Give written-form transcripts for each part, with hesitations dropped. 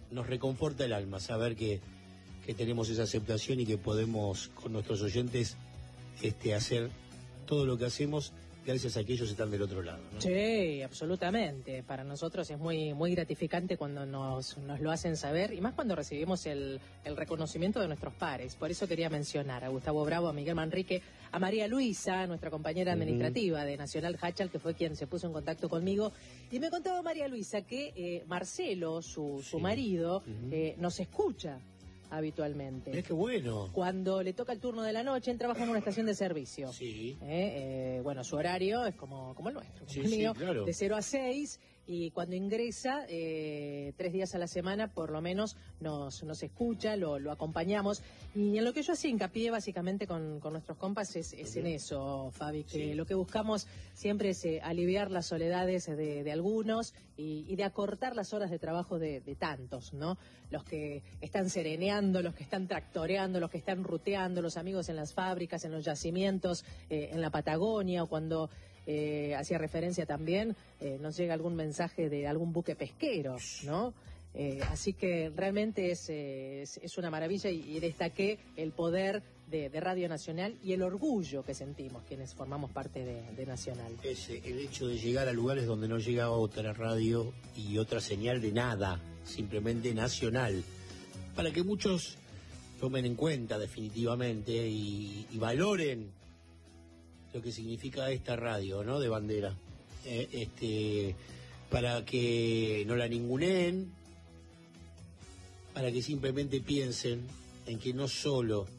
nos reconforta el alma saber que tenemos esa aceptación y que podemos con nuestros oyentes hacer todo lo que hacemos gracias a que ellos están del otro lado, ¿no? Sí, absolutamente. Para nosotros es muy muy gratificante cuando nos lo hacen saber, y más cuando recibimos el reconocimiento de nuestros pares. Por eso quería mencionar a Gustavo Bravo, a Miguel Manrique, a María Luisa, nuestra compañera administrativa de Nacional Hachal, que fue quien se puso en contacto conmigo. Y me contaba María Luisa que Marcelo, su marido, nos escucha habitualmente. Mirá qué bueno. Cuando le toca el turno de la noche, él trabaja en una estación de servicio. Sí. Bueno, su horario es como el nuestro, Sí, el mío, claro. de 0 a 6, y cuando ingresa, 3 días a la semana, por lo menos, nos escucha, lo acompañamos. Y en lo que yo hacía hincapié, básicamente, con nuestros compas, es en eso, Fabi, que lo que buscamos siempre es aliviar las soledades de algunos y de acortar las horas de trabajo de tantos, ¿no? Los que están sereneando, los que están tractoreando, los que están ruteando, los amigos en las fábricas, en los yacimientos, en la Patagonia, o cuando hacía referencia también, nos llega algún mensaje de algún buque pesquero, ¿no? Así que realmente es una maravilla, y destaqué el poder de Radio Nacional y el orgullo que sentimos quienes formamos parte de Nacional. Es el hecho de llegar a lugares donde no llega otra radio y otra señal de nada, simplemente nacional, para que muchos tomen en cuenta definitivamente y valoren lo que significa esta radio, ¿no? De bandera, para que no la ninguneen, para que simplemente piensen en que no solo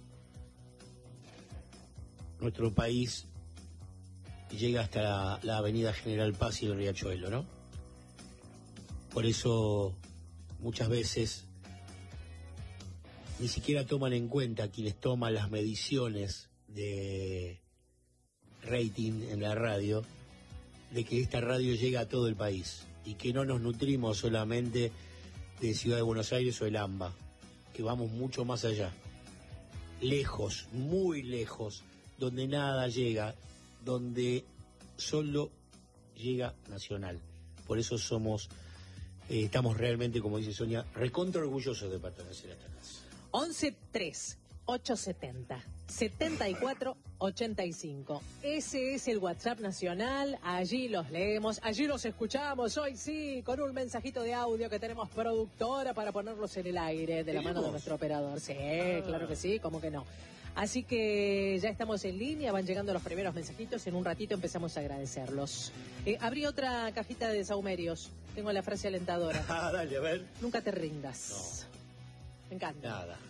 nuestro país llega hasta la avenida General Paz y el Riachuelo, ¿no? Por eso muchas veces ni siquiera toman en cuenta quienes toman las mediciones de rating en la radio, de que esta radio llega a todo el país y que no nos nutrimos solamente de Ciudad de Buenos Aires o el AMBA, que vamos mucho más allá, lejos, muy lejos, donde nada llega, donde solo llega Nacional. Por eso estamos realmente, como dice Sonia, recontra orgullosos de pertenecer a esta casa. 11-3-870-74-85. Ese es el WhatsApp nacional. Allí los leemos, allí los escuchamos. Hoy sí, con un mensajito de audio que tenemos productora para ponerlos en el aire de la mano de nuestro operador. Sí, claro que sí, ¿cómo que no? Así que ya estamos en línea, van llegando los primeros mensajitos. En un ratito empezamos a agradecerlos. Abrí otra cajita de saumerios. Tengo la frase alentadora. Dale, a ver. Nunca te rindas. No. Me encanta. Nada.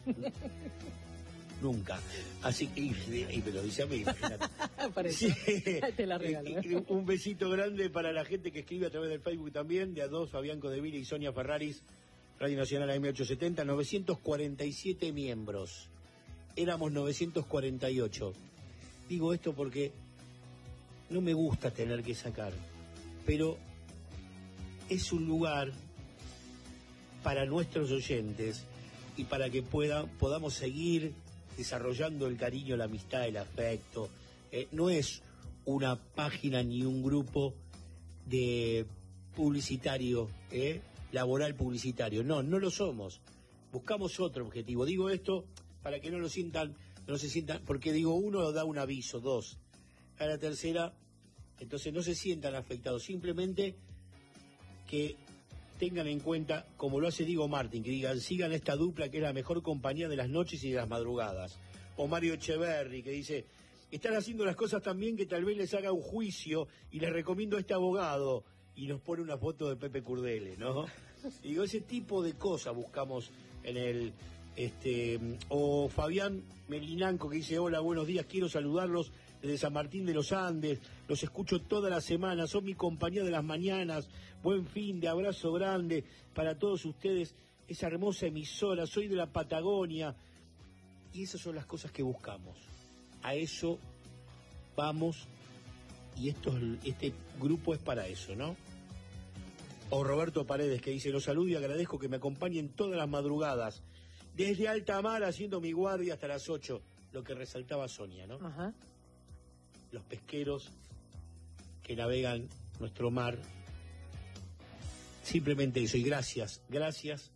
Nunca. Así que, y me lo dice a mí, imagínate. Por eso. Sí. Te la regalo. Un besito grande para la gente que escribe a través del Facebook también, de A2, Fabián Codevila y Sonia Ferraris, Radio Nacional AM870, 947 miembros. Éramos 948. Digo esto porque no me gusta tener que sacar, pero es un lugar para nuestros oyentes y para que podamos seguir desarrollando el cariño, la amistad, el afecto. No es una página ni un grupo de publicitario, laboral publicitario. No lo somos. Buscamos otro objetivo. Digo esto para que no se sientan, porque digo, uno da un aviso, dos, a la tercera, entonces no se sientan afectados, simplemente que tengan en cuenta, como lo hace Diego Martín, que digan, sigan esta dupla que es la mejor compañía de las noches y de las madrugadas. O Mario Echeverri, que dice, están haciendo las cosas tan bien que tal vez les haga un juicio y les recomiendo a este abogado, y nos pone una foto de Pepe Curdele, ¿no? Digo, ese tipo de cosas buscamos en el... o Fabián Melinanco, que dice, hola, buenos días, quiero saludarlos desde San Martín de los Andes, los escucho toda la semana, son mi compañía de las mañanas, buen fin de abrazo grande para todos ustedes, esa hermosa emisora, soy de la Patagonia, y esas son las cosas que buscamos, a eso vamos, y este grupo es para eso, ¿no? O Roberto Paredes, que dice, los saludo y agradezco que me acompañen todas las madrugadas, desde alta mar haciendo mi guardia hasta las 8, lo que resaltaba Sonia, ¿no? Ajá. Los pesqueros que navegan nuestro mar, simplemente eso, y gracias